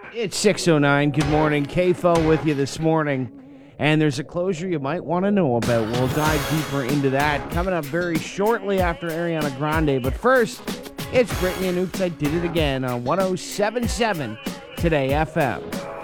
It's 6:09. Good morning. KFO with you this morning. And there's a closure you might want to know about. We'll dive deeper into that coming up very shortly after Ariana Grande. But first, it's Brittany and Oops, I Did It Again on 107.7 Today FM.